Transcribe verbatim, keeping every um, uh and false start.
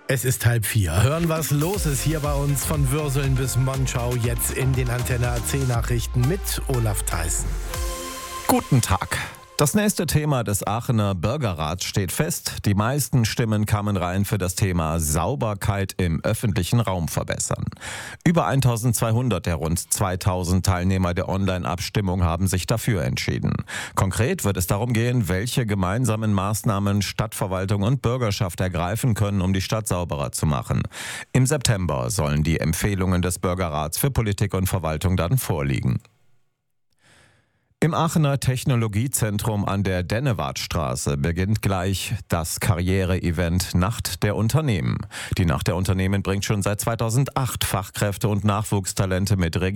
Es ist halb vier. Hören, was los ist hier bei uns von Würseln bis Monschau. Jetzt in den Antenne A C Nachrichten mit Olaf Theissen. Guten Tag. Das nächste Thema des Aachener Bürgerrats steht fest. Die meisten Stimmen kamen rein für das Thema Sauberkeit im öffentlichen Raum verbessern. Über eintausendzweihundert der rund zweitausend Teilnehmer der Online-Abstimmung haben sich dafür entschieden. Konkret wird es darum gehen, welche gemeinsamen Maßnahmen Stadtverwaltung und Bürgerschaft ergreifen können, um die Stadt sauberer zu machen. Im September sollen die Empfehlungen des Bürgerrats für Politik und Verwaltung dann vorliegen. Im Aachener Technologiezentrum an der Dennewartstraße beginnt gleich das Karriere-Event Nacht der Unternehmen. Die Nacht der Unternehmen bringt schon seit zweitausendacht Fachkräfte und Nachwuchstalente mit